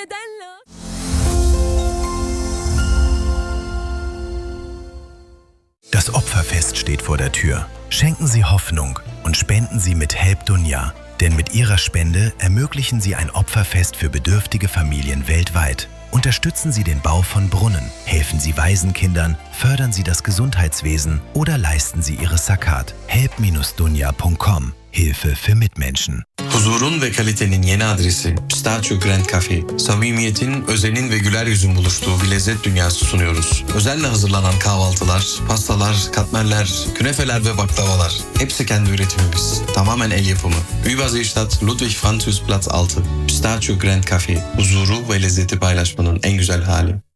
neden la? Das Opferfest steht vor der Tür. Schenken Sie Hoffnung und spenden Sie mit Help Dunya. Denn mit Ihrer Spende ermöglichen Sie ein Opferfest für bedürftige Familien weltweit. Unterstützen Sie den Bau von Brunnen, helfen Sie Waisenkindern, fördern Sie das Gesundheitswesen oder leisten Sie Ihre Zakat. help-dunya.com. Hilfe für Mitmenschen. Huzurun ve kalitenin yeni adresi Pistachio Grand Cafe. Samimiyetin, özenin ve güler yüzün buluştuğu bir lezzet dünyası sunuyoruz. Özenle hazırlanan kahvaltılar, pastalar, katmerler, künefeler ve baklavalar. Hepsi kendi üretimimiz. Tamamen el yapımı. Überseestadt Ludwig Französ Platz 6. Pistachio Grand Cafe. Huzuru ve lezzeti paylaşmanın en güzel hali.